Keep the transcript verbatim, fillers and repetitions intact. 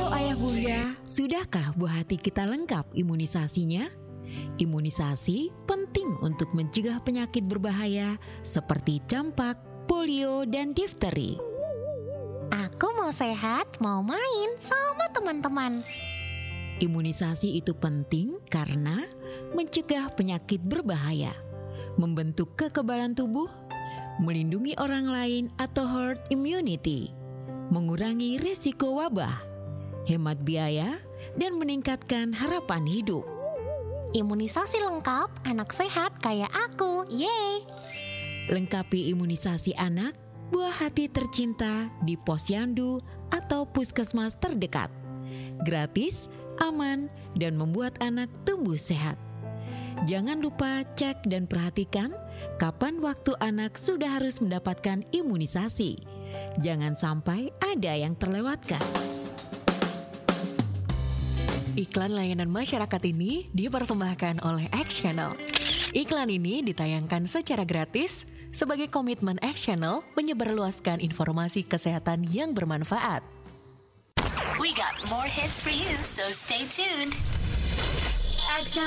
Halo ayah bunda, sudahkah buah hati kita lengkap imunisasinya? Imunisasi penting untuk mencegah penyakit berbahaya seperti campak, polio, dan difteri. Aku mau sehat, mau main sama teman-teman. Imunisasi itu penting karena mencegah penyakit berbahaya, membentuk kekebalan tubuh, melindungi orang lain atau herd immunity, mengurangi risiko wabah, hemat biaya, dan meningkatkan harapan hidup. Imunisasi lengkap, anak sehat kayak aku, yeay! Lengkapi imunisasi anak, buah hati tercinta di posyandu atau puskesmas terdekat. Gratis, aman, dan membuat anak tumbuh sehat. Jangan lupa cek dan perhatikan kapan waktu anak sudah harus mendapatkan imunisasi. Jangan sampai ada yang terlewatkan. Iklan layanan masyarakat ini dipersembahkan oleh X Channel. Iklan ini ditayangkan secara gratis sebagai komitmen X Channel menyebarluaskan informasi kesehatan yang bermanfaat. We got more hits for you, so stay tuned.